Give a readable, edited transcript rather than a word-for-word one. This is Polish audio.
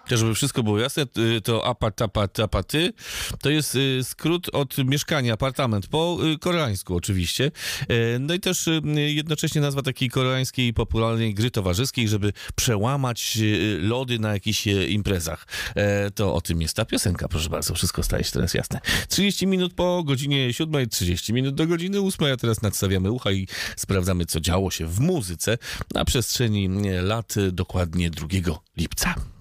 Żeby wszystko było jasne, to apatapaty to jest skrót od mieszkania, apartament, po koreańsku oczywiście. No i też jednocześnie nazwa takiej koreańskiej popularnej gry towarzyskiej, żeby przełamać lody na jakichś imprezach. To o tym jest ta piosenka, proszę bardzo. Wszystko staje się teraz jasne. 30 minut po godzinie 7, 30 minut do godziny 8, a teraz nadstawiamy ucha i sprawdzamy, co działo się w muzyce na przestrzeni lat, dokładnie 2 lipca.